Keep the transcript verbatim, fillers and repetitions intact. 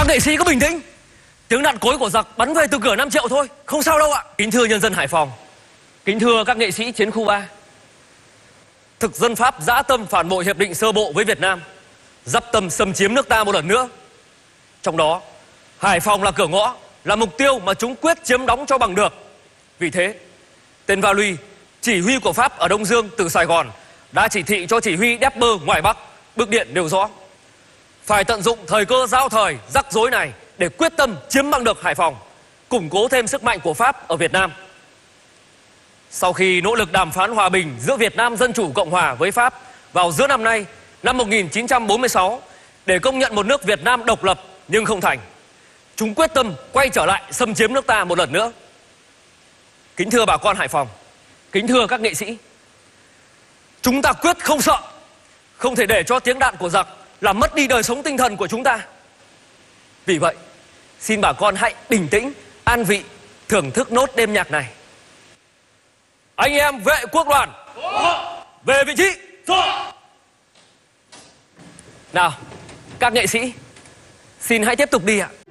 Các nghệ sĩ cứ bình tĩnh. Tiếng đạn cối của giặc bắn về từ cửa năm triệu thôi, không sao đâu ạ. Kính thưa nhân dân Hải Phòng, kính thưa các nghệ sĩ chiến khu ba, thực dân Pháp dã tâm phản bội hiệp định sơ bộ với Việt Nam, dắp tâm xâm chiếm nước ta một lần nữa. Trong đó, Hải Phòng là cửa ngõ, là mục tiêu mà chúng quyết chiếm đóng cho bằng được. Vì thế, tên Valois, chỉ huy của Pháp ở Đông Dương từ Sài Gòn, đã chỉ thị cho chỉ huy Depper ngoài Bắc, bức điện nêu rõ: phải tận dụng thời cơ giao thời, rắc rối này để quyết tâm chiếm bằng được Hải Phòng, củng cố thêm sức mạnh của Pháp ở Việt Nam. Sau khi nỗ lực đàm phán hòa bình giữa Việt Nam Dân Chủ Cộng Hòa với Pháp vào giữa năm nay, năm một nghìn chín trăm bốn mươi sáu, để công nhận một nước Việt Nam độc lập nhưng không thành, chúng quyết tâm quay trở lại xâm chiếm nước ta một lần nữa. Kính thưa bà con Hải Phòng, kính thưa các nghệ sĩ, chúng ta quyết không sợ, không thể để cho tiếng đạn của giặc làm mất đi đời sống tinh thần của chúng ta. Vì vậy, xin bà con hãy bình tĩnh, an vị, thưởng thức nốt đêm nhạc này. Anh em vệ quốc đoàn, về vị trí. Nào, các nghệ sĩ, xin hãy tiếp tục đi ạ.